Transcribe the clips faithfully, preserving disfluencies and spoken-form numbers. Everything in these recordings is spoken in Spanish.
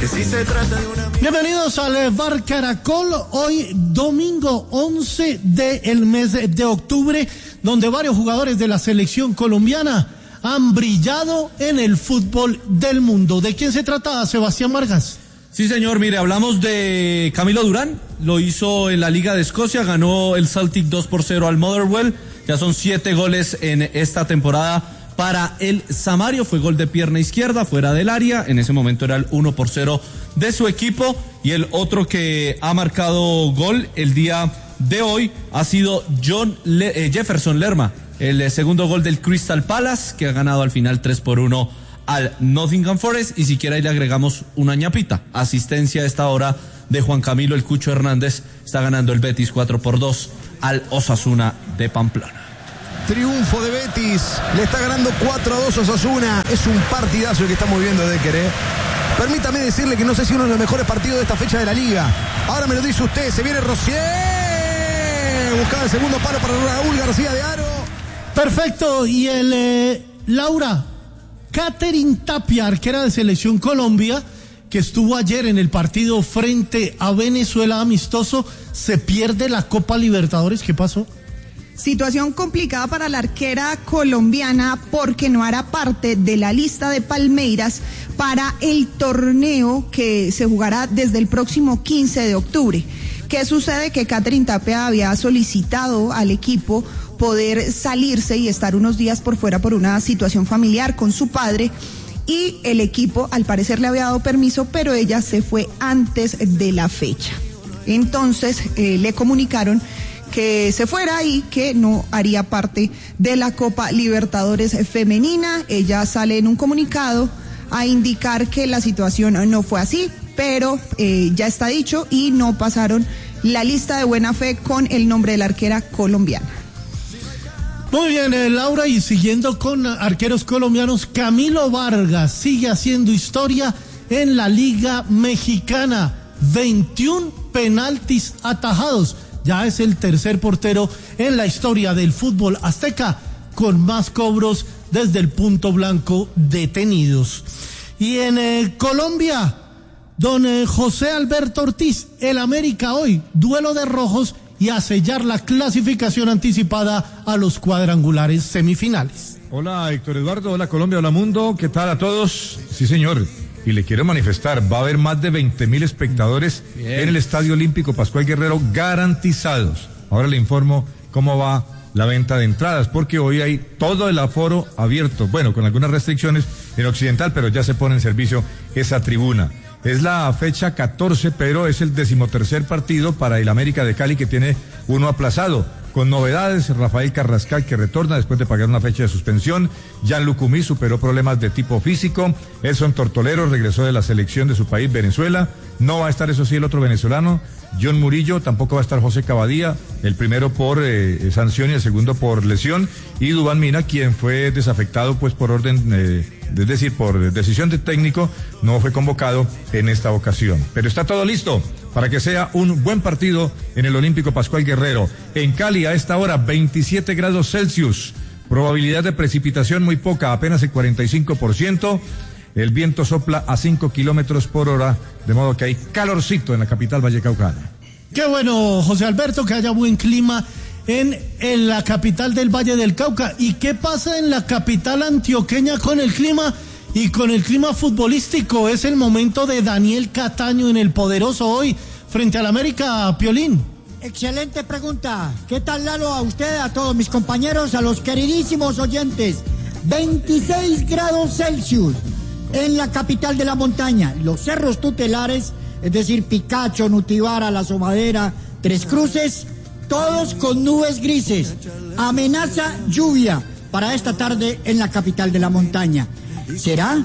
que si se trata de una... Bienvenidos al Bar Caracol, hoy domingo once del mes de octubre, donde varios jugadores de la selección colombiana han brillado en el fútbol del mundo. ¿De quién se trata, Sebastián Vargas? Sí, señor, mire, hablamos de Camilo Durán, lo hizo en la Liga de Escocia, ganó el Celtic dos por cero al Motherwell, ya son siete goles en esta temporada para el Samario, fue gol de pierna izquierda, fuera del área, en ese momento era el uno por cero de su equipo, y el otro que ha marcado gol el día de hoy ha sido John Le- eh, Jefferson Lerma, el eh, segundo gol del Crystal Palace, que ha ganado al final tres por uno al Nottingham Forest, y siquiera ahí le agregamos una ñapita, asistencia a esta hora de Juan Camilo El Cucho Hernández, está ganando el Betis cuatro por dos al Osasuna de Pamplona. Triunfo de Betis, le está ganando cuatro a dos a Osasuna, es un partidazo el que estamos viendo de Queré. Permítame decirle que no sé si uno de los mejores partidos de esta fecha de la Liga. Ahora me lo dice usted, se viene Rosier, buscaba el segundo palo para Raúl García de Aro. Perfecto, y el eh, Laura, Catherine Tapia, arquera de Selección Colombia, que estuvo ayer en el partido frente a Venezuela amistoso, se pierde la Copa Libertadores. ¿Qué pasó? Situación complicada para la arquera colombiana porque no hará parte de la lista de Palmeiras para el torneo que se jugará desde el próximo quince de octubre. ¿Qué sucede? Que Catherine Tapia había solicitado al equipo poder salirse y estar unos días por fuera por una situación familiar con su padre, y el equipo al parecer le había dado permiso, pero ella se fue antes de la fecha. Entonces eh, le comunicaron que se fuera y que no haría parte de la Copa Libertadores femenina. Ella sale en un comunicado a indicar que la situación no fue así, pero eh, ya está dicho y no pasaron la lista de buena fe con el nombre de la arquera colombiana. Muy bien, eh, Laura, y siguiendo con arqueros colombianos, Camilo Vargas sigue haciendo historia en la Liga Mexicana, veintiún penaltis atajados. Ya es el tercer portero en la historia del fútbol azteca con más cobros desde el punto blanco detenidos. Y en eh, Colombia, don eh, José Alberto Ortiz, el América hoy, duelo de rojos y a sellar la clasificación anticipada a los cuadrangulares semifinales. Hola Héctor Eduardo, hola Colombia, hola mundo, ¿qué tal a todos? Sí señor, y le quiero manifestar, va a haber más de veinte mil espectadores Bien. en el Estadio Olímpico Pascual Guerrero garantizados. Ahora le informo cómo va la venta de entradas, porque hoy hay todo el aforo abierto, bueno, con algunas restricciones en Occidental, pero ya se pone en servicio esa tribuna. Es la fecha catorce, pero es el decimotercer partido para el América de Cali, que tiene uno aplazado. Con novedades, Rafael Carrascal, que retorna después de pagar una fecha de suspensión. Jan Lucumí superó problemas de tipo físico. Edson Tortolero regresó de la selección de su país, Venezuela. No va a estar, eso sí, el otro venezolano, John Murillo. Tampoco va a estar José Cavadía, el primero por eh, sanción y el segundo por lesión. Y Duván Mina, quien fue desafectado pues por orden, eh, es decir, por decisión de técnico, no fue convocado en esta ocasión. Pero está todo listo para que sea un buen partido en el Olímpico Pascual Guerrero. En Cali, a esta hora, veintisiete grados Celsius. Probabilidad de precipitación muy poca, apenas el cuarenta y cinco por ciento. El viento sopla a cinco kilómetros por hora, de modo que hay calorcito en la capital vallecaucana. Qué bueno, José Alberto, que haya buen clima en, en la capital del Valle del Cauca. ¿Y qué pasa en la capital antioqueña con el clima y con el clima futbolístico? Es el momento de Daniel Cataño en el Poderoso hoy frente al América, Piolín. Excelente pregunta. ¿Qué tal, Lalo? A usted, a todos mis compañeros, a los queridísimos oyentes. veintiséis grados Celsius en la capital de la montaña. Los cerros tutelares, es decir, Picacho, Nutibara, La Somadera, Tres Cruces, todos con nubes grises. Amenaza lluvia para esta tarde en la capital de la montaña. ¿Será?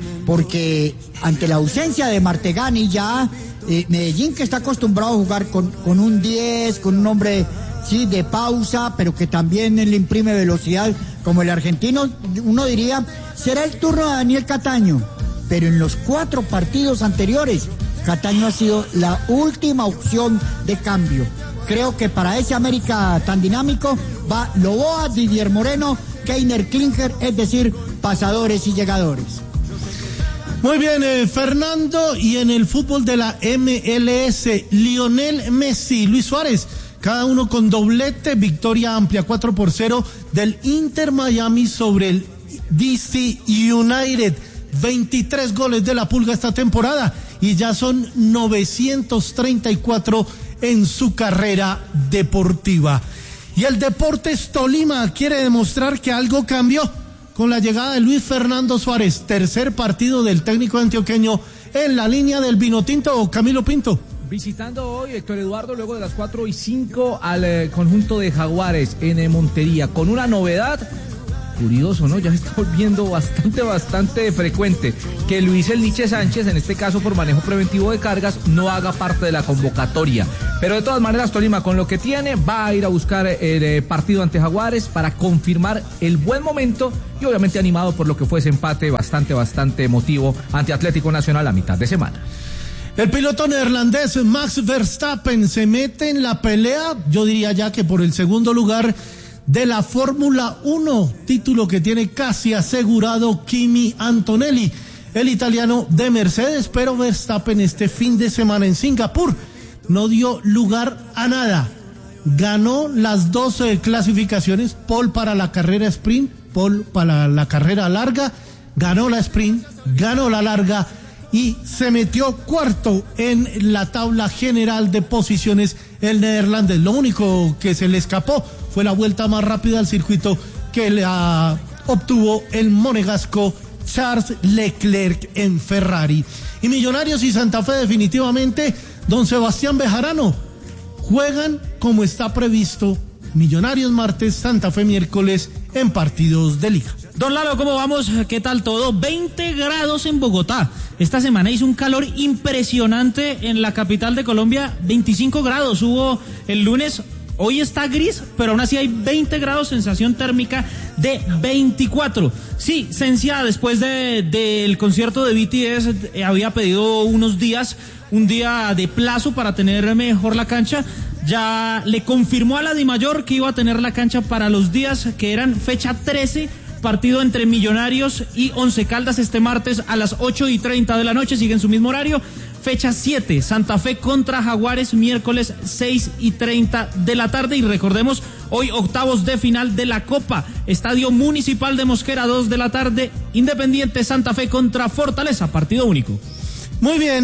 Porque ante la ausencia de Martegani ya eh, Medellín, que está acostumbrado a jugar con, con un diez, con un hombre sí de pausa, pero que también le imprime velocidad como el argentino, uno diría, será el turno de Daniel Cataño. Pero en los cuatro partidos anteriores, Cataño ha sido la última opción de cambio. Creo que para ese América tan dinámico va Loboa, Didier Moreno, Keiner Klinger, es decir, pasadores y llegadores. Muy bien, eh, Fernando, y en el fútbol de la M L S, Lionel Messi, Luis Suárez, cada uno con doblete, victoria amplia cuatro por cero del Inter Miami sobre el D C United. veintitrés goles de la Pulga esta temporada y ya son novecientos treinta y cuatro en su carrera deportiva. Y el Deportes Tolima quiere demostrar que algo cambió con la llegada de Luis Fernando Suárez, tercer partido del técnico antioqueño en la línea del Vinotinto. Camilo Pinto. Visitando hoy Héctor Eduardo luego de las cuatro y cinco al eh, conjunto de Jaguares en eh, Montería, con una novedad. Curioso, ¿no? Ya se está volviendo bastante, bastante frecuente que Luis El Niche Sánchez, en este caso por manejo preventivo de cargas, no haga parte de la convocatoria. Pero de todas maneras, Tolima, con lo que tiene, va a ir a buscar el eh, partido ante Jaguares para confirmar el buen momento y obviamente animado por lo que fue ese empate bastante, bastante emotivo ante Atlético Nacional a mitad de semana. El piloto neerlandés Max Verstappen se mete en la pelea, yo diría ya que por el segundo lugar de la Fórmula uno, título que tiene casi asegurado Kimi Antonelli, el italiano de Mercedes, pero Verstappen este fin de semana en Singapur no dio lugar a nada. Ganó las dos eh, clasificaciones, pole para la carrera sprint, pole para la carrera larga, ganó la sprint, ganó la larga y se metió cuarto en la tabla general de posiciones el neerlandés. Lo único que se le escapó fue la vuelta más rápida al circuito que la obtuvo el monegasco Charles Leclerc en Ferrari. Y Millonarios y Santa Fe definitivamente, don Sebastián Bejarano, juegan como está previsto. Millonarios martes, Santa Fe miércoles en partidos de liga. Don Lalo, ¿cómo vamos? ¿Qué tal todo? veinte grados en Bogotá. Esta semana hizo un calor impresionante en la capital de Colombia. veinticinco grados hubo el lunes. Hoy está gris, pero aún así hay veinte grados, sensación térmica de veinticuatro. Sí, Sencia, después de del concierto de B T S, eh, había pedido unos días, un día de plazo para tener mejor la cancha. Ya le confirmó a la Dimayor que iba a tener la cancha para los días que eran fecha trece, partido entre Millonarios y Once Caldas este martes a las ocho y treinta de la noche, sigue en su mismo horario. Fecha siete, Santa Fe contra Jaguares, miércoles seis y treinta de la tarde. Y recordemos, hoy octavos de final de la Copa, Estadio Municipal de Mosquera, dos de la tarde, Independiente Santa Fe contra Fortaleza, partido único. Muy bien,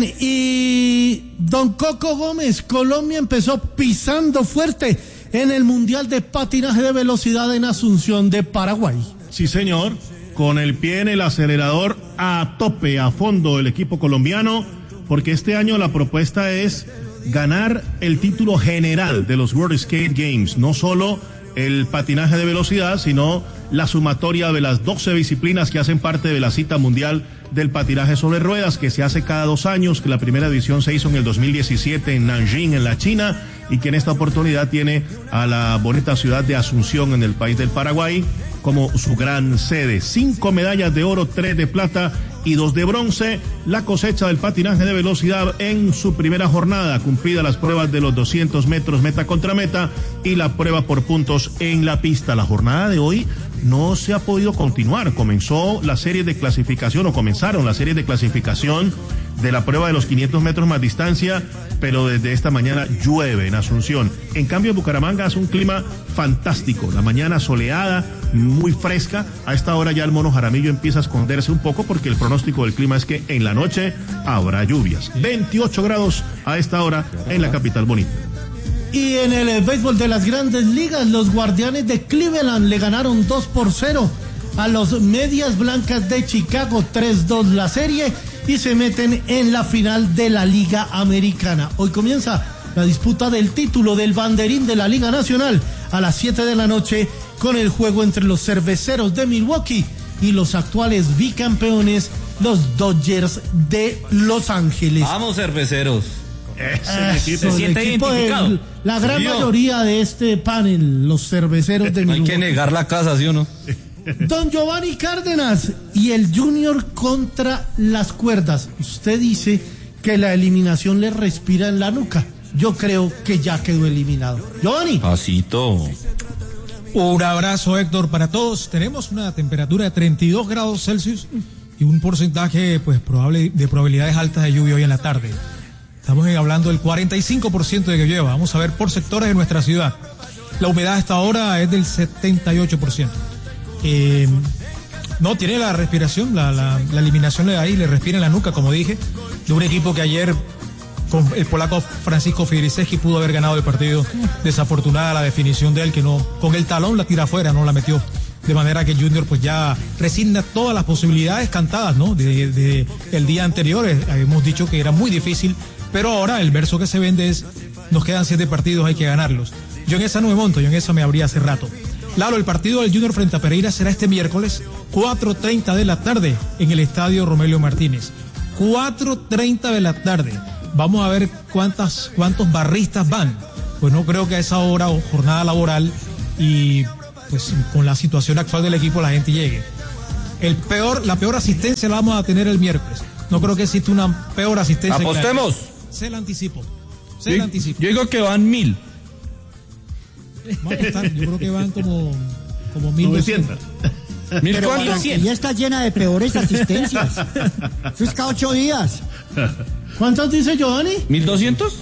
y don Coco Gómez, Colombia empezó pisando fuerte en el Mundial de Patinaje de Velocidad en Asunción de Paraguay. Sí, señor, con el pie en el acelerador a tope, a fondo el equipo colombiano, porque este año la propuesta es ganar el título general de los World Skate Games, no solo el patinaje de velocidad, sino la sumatoria de las doce disciplinas que hacen parte de la cita mundial del patinaje sobre ruedas, que se hace cada dos años, que la primera edición se hizo en el dos mil diecisiete en Nanjing, en la China, y que en esta oportunidad tiene a la bonita ciudad de Asunción, en el país del Paraguay, como su gran sede. Cinco medallas de oro, tres de plata y dos de bronce. La cosecha del patinaje de velocidad en su primera jornada, cumplida las pruebas de los doscientos metros meta contra meta y la prueba por puntos en la pista. La jornada de hoy no se ha podido continuar. Comenzó la serie de clasificación, o comenzaron la serie de clasificación de la prueba de los quinientos metros más distancia, pero desde esta mañana llueve en Asunción. En cambio, en Bucaramanga hace un clima fantástico, la mañana soleada, muy fresca. A esta hora ya el mono Jaramillo empieza a esconderse un poco, porque el pronóstico del clima es que en la noche habrá lluvias. veintiocho grados a esta hora en la capital bonita. Y en el béisbol de las grandes ligas, los Guardianes de Cleveland le ganaron dos por cero a los Medias Blancas de Chicago, tres dos la serie, y se meten en la final de la Liga Americana. Hoy comienza la disputa del título del banderín de la Liga Nacional a las siete de la noche, con el juego entre los Cerveceros de Milwaukee y los actuales bicampeones, los Dodgers de Los Ángeles. Vamos, Cerveceros. Eso, se siente identificado. De, la gran ¿Sí, mayoría de este panel, los Cerveceros de Milwaukee. Hay que negar la casa, ¿sí o no? Don Giovanni Cárdenas y el Junior contra las cuerdas. Usted dice que la eliminación le respira en la nuca. Yo creo que ya quedó eliminado. Giovanni. Pasito. Un abrazo, Héctor, para todos. Tenemos una temperatura de treinta y dos grados Celsius y un porcentaje pues probable de probabilidades altas de lluvia hoy en la tarde. Estamos hablando del cuarenta y cinco por ciento de que llueva. Vamos a ver por sectores de nuestra ciudad. La humedad hasta ahora es del setenta y ocho por ciento. Eh, no, tiene la respiración, la, la, la eliminación de ahí, le respira en la nuca, como dije, de un equipo que ayer con el polaco Francisco Fidrisewski pudo haber ganado el partido. Desafortunada la definición de él, que no, con el talón la tira afuera, no la metió. De manera que Junior pues ya resigna todas las posibilidades cantadas, ¿no? De, de el día anterior, eh, habíamos dicho que era muy difícil, pero ahora el verso que se vende es, nos quedan siete partidos, hay que ganarlos. Yo en esa no me monto, yo en esa me abría hace rato. Lalo, el partido del Junior frente a Pereira será este miércoles, cuatro treinta de la tarde, en el estadio Romelio Martínez. cuatro treinta de la tarde. Vamos a ver cuántas, cuántos barristas van. Pues no creo que a esa hora o jornada laboral y pues con la situación actual del equipo la gente llegue. El peor, la peor asistencia la vamos a tener el miércoles. No creo que exista una peor asistencia. Apostemos. Se la anticipo. Se yo, la anticipo. Yo digo que van mil. Vamos a estar, yo creo que van como, como mil doscientos. ¿Mil cuántos? Ya está llena de peores asistencias. Eso es cada ocho días. ¿Cuántos dice Giovanni? ¿Mil doscientos?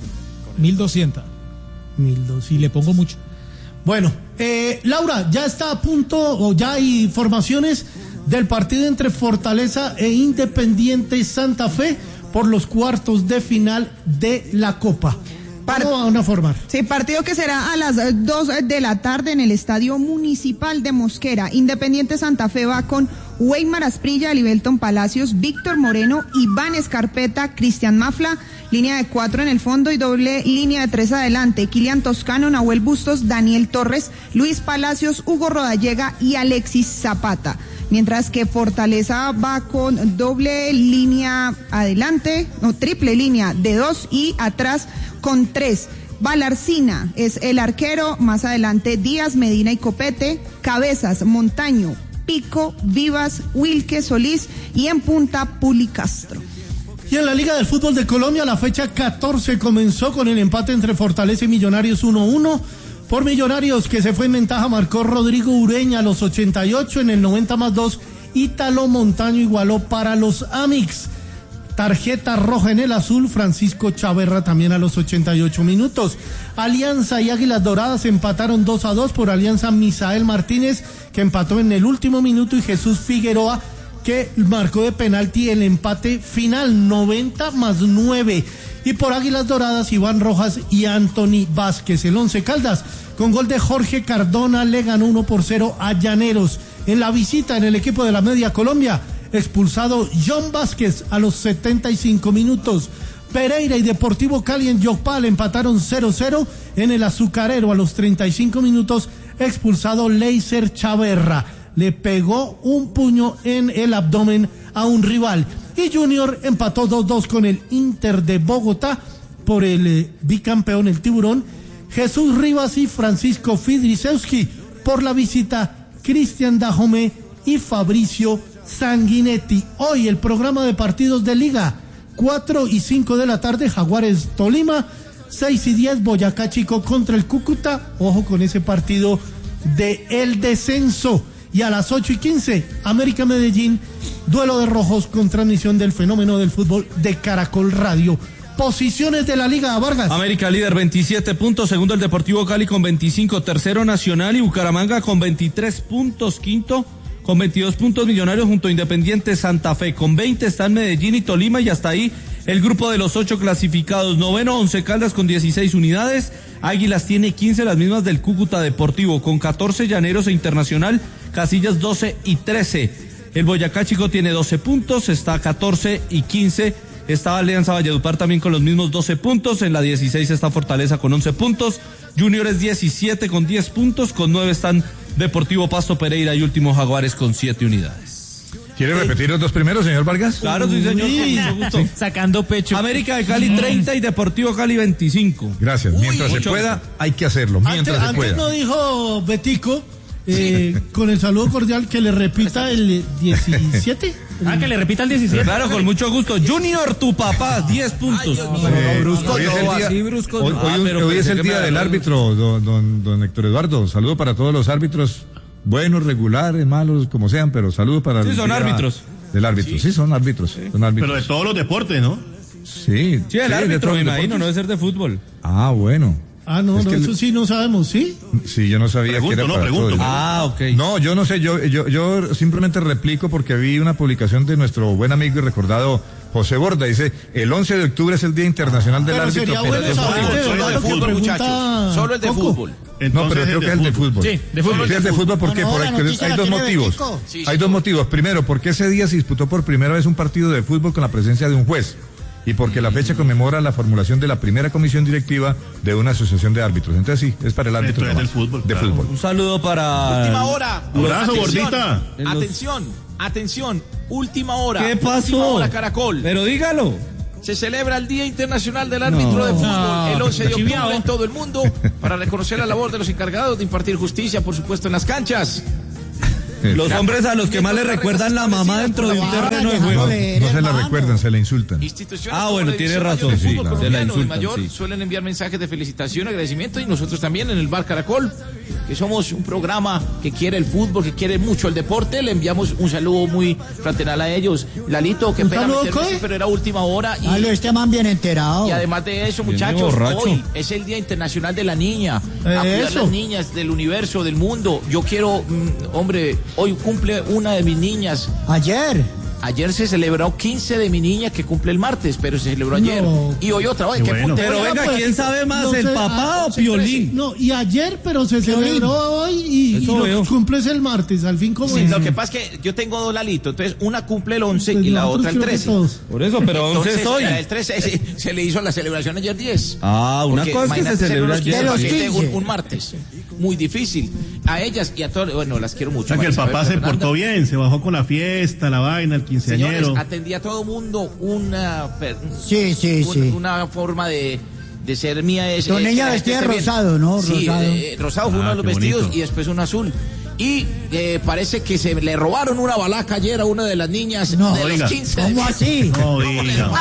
Mil doscientos. Mil dos. Y le pongo mucho. Bueno, eh, Laura, ya está a punto, o ya hay informaciones del partido entre Fortaleza e Independiente Santa Fe por los cuartos de final de la Copa. ¿Cómo van a formar? Sí, partido que será a las dos de la tarde en el Estadio Municipal de Mosquera. Independiente Santa Fe va con Weimar Asprilla, Libelton Palacios, Víctor Moreno, Iván Escarpeta, Cristian Mafla, línea de cuatro en el fondo y doble línea de tres adelante. Kilian Toscano, Nahuel Bustos, Daniel Torres, Luis Palacios, Hugo Rodallega y Alexis Zapata. Mientras que Fortaleza va con doble línea adelante, no, triple línea de dos y atrás con tres. Balarcina es el arquero, más adelante Díaz, Medina y Copete, Cabezas, Montaño, Pico, Vivas, Wilke, Solís y en punta Puli Castro. Y en la Liga del Fútbol de Colombia la fecha catorce comenzó con el empate entre Fortaleza y Millonarios uno uno. Por Millonarios, que se fue en ventaja, marcó Rodrigo Ureña a los ochenta y ocho, en el noventa más dos, Ítalo Montaño igualó para los Amix. Tarjeta roja en el azul, Francisco Chaverra también a los ochenta y ocho minutos. Alianza y Águilas Doradas empataron dos a dos, por Alianza Misael Martínez, que empató en el último minuto, y Jesús Figueroa, que marcó de penalti el empate final, noventa más nueve. Y por Águilas Doradas, Iván Rojas y Anthony Vázquez. El Once Caldas, con gol de Jorge Cardona, le ganó uno por cero a Llaneros. En la visita en el equipo de la Media Colombia, expulsado John Vázquez a los setenta y cinco minutos. Pereira y Deportivo Cali en Yopal empataron cero cero. En el Azucarero a los treinta y cinco minutos, expulsado Leiser Chaverra. Le pegó un puño en el abdomen a un rival. Y Junior empató dos dos con el Inter de Bogotá por el eh, bicampeón, el Tiburón. Jesús Rivas y Francisco Fidrisewski. Por la visita, Cristian Dajomé y Fabricio Sanguinetti. Hoy el programa de partidos de Liga: cuatro y cinco de la tarde, Jaguares Tolima. seis y diez, Boyacá Chico contra el Cúcuta. Ojo con ese partido de el descenso. Y a las ocho y quince, América Medellín, duelo de rojos con transmisión del Fenómeno del Fútbol de Caracol Radio. Posiciones de la Liga, Vargas. América líder, veintisiete puntos, segundo el Deportivo Cali con veinticinco, tercero Nacional y Bucaramanga con veintitrés puntos, quinto con veintidós puntos Millonarios junto a Independiente Santa Fe, con veinte están Medellín y Tolima, y hasta ahí el grupo de los ocho clasificados. Noveno, Once Caldas con dieciséis unidades, Águilas tiene quince, las mismas del Cúcuta Deportivo, con catorce Llaneros e Internacional, Casillas doce y trece. El Boyacá Chico tiene doce puntos, está catorce y quince. Está Alianza Valledupar también con los mismos doce puntos. En la dieciséis está Fortaleza con once puntos. Junior es diecisiete con diez puntos. Con nueve están Deportivo Pasto, Pereira y último Jaguares con siete unidades. ¿Quiere repetir los dos primeros, señor Vargas? Claro, sí, señor. Con mucho gusto. Sí. Sacando pecho. América de Cali treinta y Deportivo Cali veinticinco. Gracias. Mientras Uy, se pueda, gusto. Hay que hacerlo. Mientras antes, se pueda. Antes no dijo Betico, eh, con el saludo cordial, que le repita el diecisiete. Ah, que le repita el diecisiete. Claro, con mucho gusto. Junior, tu papá, diez puntos. Ay, no, eh, brusco, hoy es el día, así, brusco, hoy, ah, hoy, hoy es el día del árbitro, don, don, don Héctor Eduardo. Saludo para todos los árbitros, buenos, regulares, malos, como sean, pero saludos para sí, el son día, árbitros. Del árbitro, sí, sí son árbitros, sí. Son árbitros. Pero de todos los deportes, ¿no? Sí. Sí, el sí, árbitro, me imagino, no debe ser de fútbol. Ah, bueno. Ah, no, Es no que eso el- sí no sabemos, ¿sí? Sí, yo no sabía Pregunto, que era no, para pregunto. todo. Ah, ok. No, yo no sé, yo, yo, yo simplemente replico porque vi una publicación de nuestro buen amigo y recordado José Borda. Dice, el once de octubre es el Día Internacional del Pero Árbitro. sería pero bueno de saber fútbol. de solo verdad de lo que fútbol, pregunta Solo el de Coco. fútbol. No, Entonces, pero creo que es el de fútbol. Sí, de fútbol. Sí, es de fútbol, ¿por qué? No, no, Por- la hay, noticia hay la dos tiene motivos. Betico. Sí, hay señor. dos motivos. Primero, porque ese día se disputó por primera vez un partido de fútbol con la presencia de un juez. Y porque la fecha conmemora la formulación de la primera comisión directiva de una asociación de árbitros. Entonces sí, es para el árbitro. Entonces, nomás. del fútbol, De claro. fútbol. Un saludo para... Última hora. Abrazo, Atención, gordita. En los- Atención, atención. Última hora. ¿Qué Última pasó? hora, Caracol. Pero dígalo. Se celebra el Día Internacional del Árbitro No. de Fútbol No, el once de octubre chiviao. en todo el mundo para reconocer la labor de los encargados de impartir justicia, por supuesto, en las canchas. Los hombres a los que más le recuerdan la mamá dentro de un Ahora terreno de dejando juego. leer, No se la hermano. recuerdan, se la insultan. Instituciones Ah, como bueno, la tiene División razón, Mayor del sí, Fútbol claro. Se la colombiano y insultan, mayor sí. suelen enviar mensajes de felicitación, agradecimiento, y nosotros también en el Bar Caracol, que somos un programa que quiere el fútbol, que quiere mucho el deporte, le enviamos un saludo muy fraternal a ellos. Lalito, qué ¿Un pena saludo, meterme Coy? así, pero era última hora y, Aló, este man bien enterado. y además de eso, Viene muchachos, borracho. hoy es el Día Internacional de la Niña. A Eh, cuidar eso. las niñas del universo, del mundo. Yo quiero, mm, hombre, hoy cumple una de mis niñas. Ayer. Ayer se celebró quince de mi niña que cumple el martes, pero se celebró ayer. No. Y hoy otra. Oye, Qué qué bueno. punto. Pero Oiga, venga, pues, ¿quién sabe más, no el sé, papá ah, o Piolín? No, y ayer, pero se Piolín. celebró hoy y, y Eso lo veo. que cumple es el martes, al fin como Sí, es. lo que pasa es que yo tengo dos Lalitos, entonces una cumple el once Pues y la nosotros otra el creo que trece. todos. Por eso, pero once Entonces, es hoy. el trece se, se le hizo la celebración ayer diez. Ah, una Porque cosa es que se imagínate ser celebra unos quince De los para siete, quince. un, un martes. Muy difícil. A ellas y a todos, bueno, las quiero O mucho. sea que el María papá Isabel, se Fernanda. portó bien, se bajó con la fiesta, la vaina, el Señores, quinceañero. atendí a todo mundo una, per- Sí, sí, un- sí. una forma de, de ser mía es... Tu eh, niña que la vestida gente de esté bien. rosado, ¿no? Sí, Rosado. eh, rosado fue Ah, uno de los qué vestidos bonito. y después un azul. Y eh, parece que se le robaron una balaca ayer a una de las niñas No, de oiga. los quince. ¿Cómo así? No diga.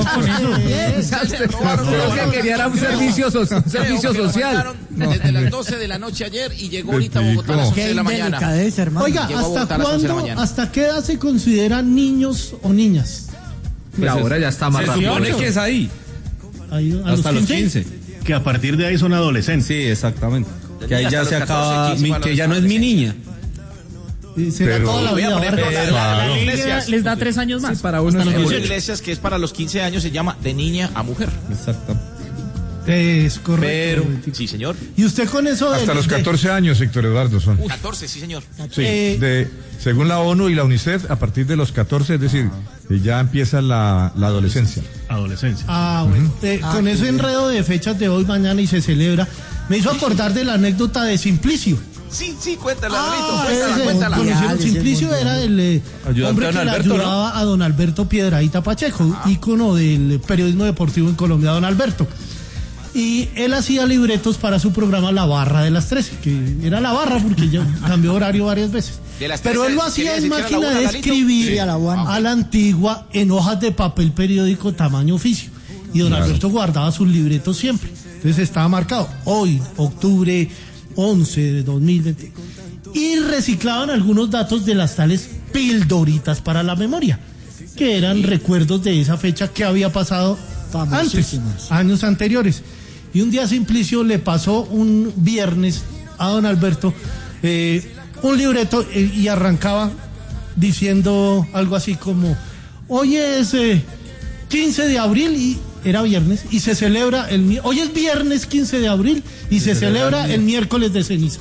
Creo que quería era un servicio, so- un servicio social. Desde las doce de la noche ayer y llegó ahorita a Explico. Bogotá a las once Qué de la mañana. indelicadeza, hermano. Oiga, Llegó a Bogotá ¿hasta a las once de la cuándo, mañana. hasta qué edad se consideran niños o niñas? Y ahora ya está más Se rápido. supone que es ahí, Ahí, a hasta los quince. Que a partir de ahí son adolescentes. Sí, exactamente. Que ahí Hasta ya los se catorce, acaba, quince mi- para que los ya no es mi niña. Y será Pero- toda la Voy a vida. poner ¿verdad? la- la- Claro. las La iglesias. les da tres años más. Sí, para uno Hasta es los En mejor. dieciocho. iglesias que es para los quince años se llama de niña a mujer. Exacto. Es correcto. Pero- Robertico. Sí, señor. Y usted con eso de- Hasta los de- catorce años, Héctor Eduardo, son. catorce, sí, señor. Sí, Eh, de, según la ONU y la UNICEF, a partir de los catorce, es decir, que ya empieza la, la adolescencia. Adolescencia. Ah, bueno. Eh, Ah, con qué ese bien. enredo de fechas de hoy, mañana y se celebra, me hizo acordar de la anécdota de Simplicio. Sí, sí, cuéntala, Ah, Lolito, cuéntala, ese, cuéntala. conocido- Mundial, ese Simplicio mundial. era el eh, Ayudante hombre a que don le Alberto, ayudaba a don Alberto Piedradita Pacheco, ícono del periodismo deportivo en Colombia, don Alberto. Y él hacía libretos para su programa La Barra de las trece, que era La Barra porque ya cambió horario varias veces. De las Pero trece, él lo ¿quería hacía en decir que era la máquina una, de Lalito? escribir Sí, a la one. a la antigua en hojas de papel periódico tamaño oficio. Y don Alberto guardaba sus libretos siempre. Entonces estaba marcado hoy, octubre once de dos mil veinte. Y reciclaban algunos datos de las tales pildoritas para la memoria, que eran recuerdos de esa fecha que había pasado antes, Famosísimas. años anteriores. Y un día Simplicio le pasó un viernes a don Alberto eh, un libreto eh, y arrancaba diciendo algo así como, hoy es eh, quince de abril y era viernes y se celebra el mi- hoy es viernes quince de abril y se, celebra el miércoles de ceniza.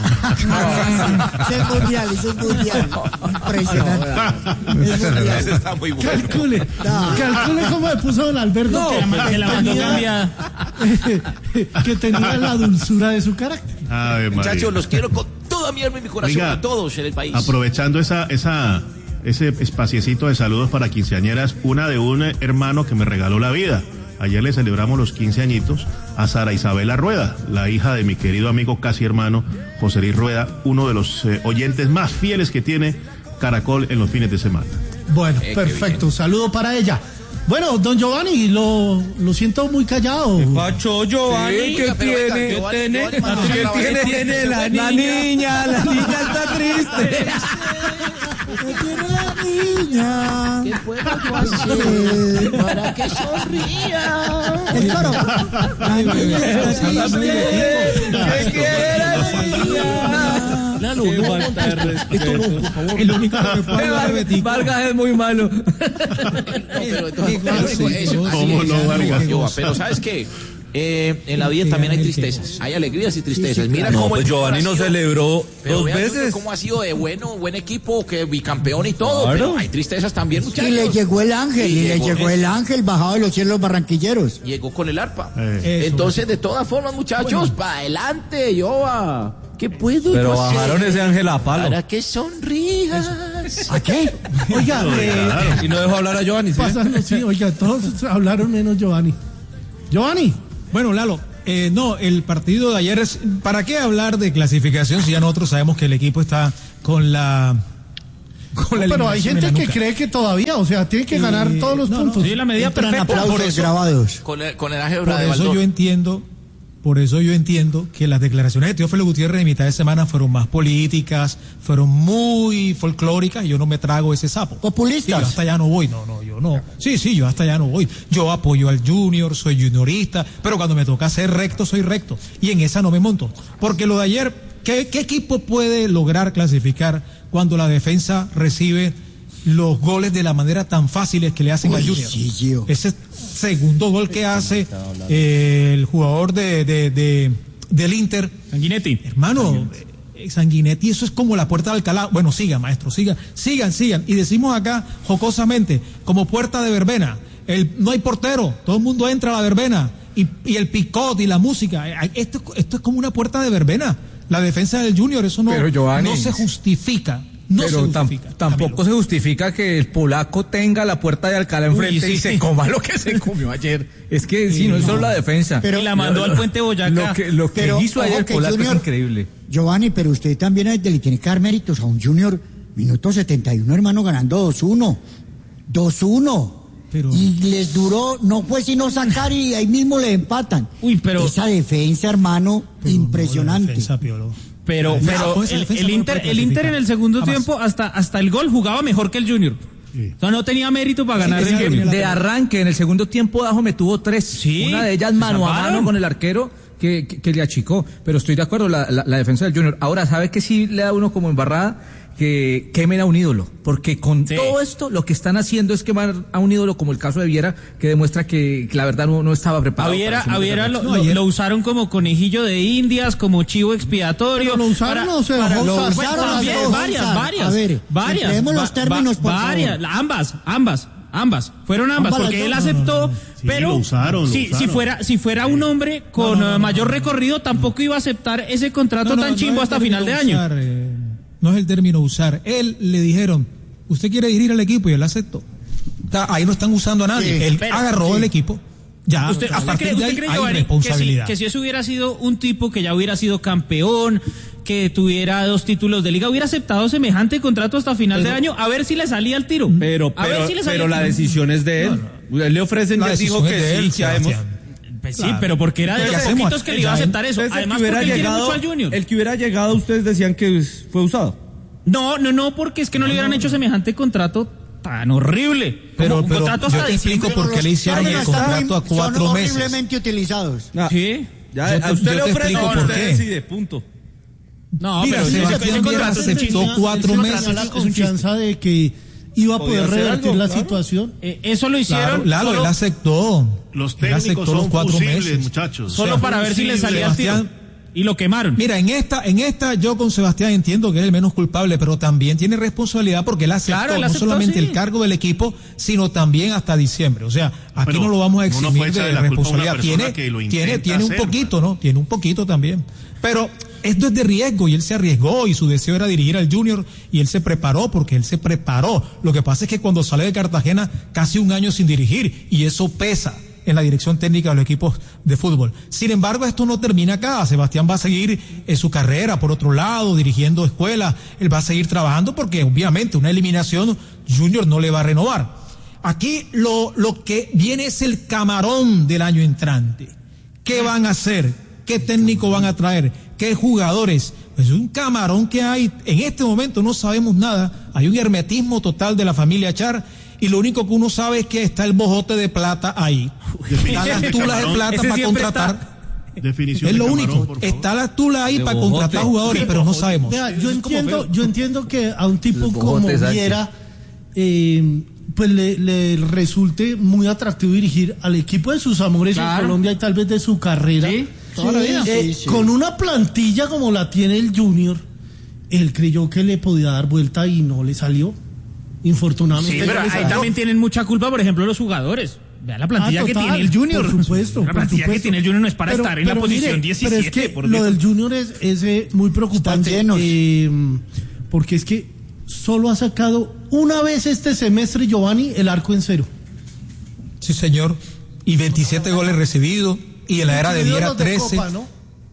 Ese es mundial, ese es mundial. Impresionante. Es mundial. Ese está muy bueno. Calcule, calcule cómo le puso don Alberto que, la- que la mandó tenía, cambiada. que tenía la dulzura de su carácter. Ave María. Muchachos, los quiero con toda mi alma y mi corazón, Oiga, a todos en el país. Aprovechando esa, esa, ese espaciecito de saludos para quinceañeras, una de un hermano que me regaló la vida. Ayer le celebramos los quince añitos a Sara Isabela Rueda, la hija de mi querido amigo casi hermano José Luis Rueda, uno de los eh, oyentes más fieles que tiene Caracol en los fines de semana. Bueno, Eh, qué perfecto, saludo para ella. Bueno, don Giovanni, lo, lo siento muy callado. Pacho Giovanni, Sí, ¿qué pero venga, tiene? Giovanni, ¿Qué tiene? Giovanni, manda ¿Qué la tiene? vareta. Tiene la niña, la niña está triste. Me tiene la niña. ¿Qué puedo yo hacer para que sonría? El coro. La niña está ¿Qué quiere? Lalo, no falta de respeto, por favor. El único que me puede dar Betico. Vargas es muy malo. No, pero entonces, pero eso, así ¿Cómo es, no, Yoba, Vargas? Yoba, pero ¿sabes qué? Eh, en la vida también hay tristezas, hay alegrías y tristezas. Mira No, cómo pues el Junior Giovanni ha no sido- celebró pero dos vea, Junior, veces. cómo ha sido de bueno, buen equipo, que bicampeón y todo, Claro. pero hay tristezas también, muchachos. Y le llegó el ángel, y, le llegó- llegó el ángel bajado de los cielos barranquilleros. Llegó con el arpa. Eh. Eso, Entonces, de todas formas, muchachos, para adelante, Yoba. ¿Qué puedo Pero yo hacer bajaron ese ángel a palo. para que sonrías? ¿A qué? Oiga, eh, Y no dejó hablar a Giovanni. ¿sí? pasando, sí, oiga, todos hablaron menos Giovanni. Giovanni. Bueno, Lalo, eh, no, el partido de ayer es... ¿Para qué hablar de clasificación si ya nosotros sabemos que el equipo está con la... Con la Pero hay eliminación en gente la que nuca? cree que todavía, o sea, tiene que ganar Eh, todos los no, no, puntos. Sí, la medida Entran perfecta. aplausos Por eso, grabados. Con el, con el álgebra Por de eso Baldor. yo entiendo, por eso yo entiendo que las declaraciones de Teófilo Gutiérrez de mitad de semana fueron más políticas, fueron muy folclóricas, y yo no me trago ese sapo. Populistas. Sí, yo hasta allá no voy, no, no, yo no. Sí, sí, yo hasta allá no voy. Yo apoyo al Junior, soy juniorista, pero cuando me toca ser recto, soy recto. Y en esa no me monto. Porque lo de ayer, ¿qué, qué equipo puede lograr clasificar cuando la defensa recibe los goles de la manera tan fáciles que le hacen Uy, al Junior? sí, Gio. Ese segundo gol que hace eh, el jugador de, de, de- del Inter, Sanguinetti. hermano, eh, Sanguinetti, eso es como la puerta de Alcalá. Bueno, sigan, maestro, sigan, sigan, sigan. Y decimos acá, jocosamente, como puerta de verbena. El, no hay portero, todo el mundo entra a la verbena. Y, y el picot y la música. eh, Esto, esto es como una puerta de verbena. La defensa del Junior, eso no, Pero, Giovanni, no se justifica. No Pero se tam- justifica. tampoco Camilo. se justifica que el polaco tenga la puerta de Alcalá enfrente Uy, sí, y se sí. coma lo que se comió ayer. Es que sí, no es solo la defensa. Pero- Y la mandó al Puente Boyacá. Lo que, lo que Pero, hizo ayer ojo el que polaco Junior- es increíble. Giovanni, pero usted también es de- le tiene que dar méritos a un Junior. Minuto setenta y uno, hermano, ganando dos uno. dos uno. Pero- Y les duró, no fue sino sacar y ahí mismo le empatan. Uy, pero- Esa defensa, hermano, Pero no, la impresionante. defensa, Piolo. Pero, No, pero con esa el, defensa el no Inter, puede el Inter en clasificar. el segundo Jamás. tiempo, hasta, hasta el gol, jugaba mejor que el Junior. O sea, no tenía mérito para ganar tenía- el tenía Junior. la- De arranque, en el segundo tiempo, Dajo me tuvo tres. Sí, Una de ellas mano a salvaron. mano con el arquero que, que, que le achicó. Pero estoy de acuerdo, la, la, la defensa del Junior. Ahora, ¿sabe que sí le da uno como embarrada? Que quemen a un ídolo. Porque con Sí. todo esto, lo que están haciendo es quemar a un ídolo como el caso de Viera, que demuestra que, que la verdad no, no estaba A preparado. Viera, para a ese Viera lo, momento. No, lo- ayer- lo usaron como conejillo de indias, como chivo expiatorio. ¿Pero lo usaron o se dejó Lo usar? usaron las También, dos, varias, usar. varias, A ver, varias. empleemos los va- términos, va- por varias, favor. la- ambas, ambas, ambas. Fueron ambas, Ambas las porque él dos. aceptó, Sí, pero lo usaron, lo si, si usaron. fuera, si fuera un hombre con No, no, no, eh, mayor no, no. recorrido, tampoco iba a aceptar ese contrato No, no, tan no chimbo es el hasta final de término año. usar, eh, no es el término usar. Él le dijeron, usted quiere dirigir al equipo y él aceptó. Está- ahí no están usando a nadie. Sí, él pero- agarró sí. el equipo. Ya, ¿Usted, a usted partir cree, de usted ahí cree, hay Giovanni, que si, responsabilidad. que si eso hubiera sido un tipo que ya hubiera sido campeón, que tuviera dos títulos de liga, hubiera aceptado semejante contrato hasta final de año, a ver si le salía el tiro? Pero, a ver pero, si le salía pero el la tiro. decisión es de él. Él le ofrecen, La ya dijo decisión que es de sí, él, que habemos- Sebastián. Pues sí, Claro. pero porque era de ¿Qué los hacemos? poquitos que le iba a aceptar eso. Entonces, el que Además, hubiera porque él quiere llegado, mucho al Junior. el que hubiera llegado, ustedes decían que fue usado. No, no, no, porque es que no, le hubieran hecho semejante contrato tan horrible. Pero, Como un pero contrato yo hasta te explico diciembre. por qué le hicieron el Términos están contrato a muy- cuatro son meses. horriblemente utilizados. Ah, Sí. ya, Yo te- a usted yo le te ofrecen, explico usted por qué. decide, punto. No, Mira, pero ese- ese Sebastián Viera contrato es un aceptó chiste. cuatro Ese meses. contrato Tenía la es un chiste. confianza de que iba a Podía poder hacer revertir algo, la claro. situación. Eh, eso lo hicieron Claro, Lalo, solo, él aceptó. Los Él técnicos aceptó los son cuatro fusibles, meses. muchachos. solo O sea, para ver si le fusibles. salía el tiro. Sebastián- Y lo quemaron. Mira, en esta, en esta yo con Sebastián entiendo que es el menos culpable, pero también tiene responsabilidad porque él aceptó, Claro, él no aceptó, solamente sí. el cargo del equipo, sino también hasta diciembre. O sea, aquí Pero no lo vamos a uno no eximir puede echarle de la culpa a una responsabilidad. persona Tiene, que lo tiene, intenta tiene un hacer, poquito, ¿no? Tiene un poquito también. Pero esto es de riesgo y él se arriesgó y su deseo era dirigir al Junior y él se preparó porque él se preparó. Lo que pasa es que cuando sale de Cartagena casi un año sin dirigir y eso pesa en la dirección técnica de los equipos de fútbol. Sin embargo, esto no termina acá. Sebastián va a seguir en su carrera por otro lado, dirigiendo escuelas. Él va a seguir trabajando porque obviamente una eliminación Junior no le va a renovar. Aquí lo, lo que viene es el camarón del año entrante. ¿Qué van a hacer? ¿Qué técnico van a traer? ¿Qué jugadores? Pues un camarón que hay, en este momento no sabemos nada, hay un hermetismo total de la familia Char, y lo único que uno sabe es que está el bojote de plata ahí. Están las tulas de plata para contratar. Está... Definición es lo de único. camarón, Está la tula ahí de para bojote. Contratar jugadores, pero no sabemos. Mira, yo entiendo, yo entiendo que a un tipo como Viera, eh, pues le, le resulte muy atractivo dirigir al equipo de sus amores claro. en Colombia y tal vez de su carrera. ¿Sí? Sí, eh, sí, sí. Con una plantilla como la tiene el Junior, él creyó que le podía dar vuelta y no le salió. Infortunadamente. Sí, pero ahí salió. También tienen mucha culpa, por ejemplo, los jugadores. Vea la plantilla ah, que tiene el Junior. Por supuesto. La plantilla supuesto. que tiene el Junior no es para pero, estar en pero la posición mire, diecisiete. Pero es que porque... lo del Junior es, es eh, muy preocupante. Eh, porque es que solo ha sacado una vez este semestre, Giovanni, el arco en cero. Sí, señor. Y veintisiete goles recibidos. Y en la era de Viera trece. De Copa, ¿no?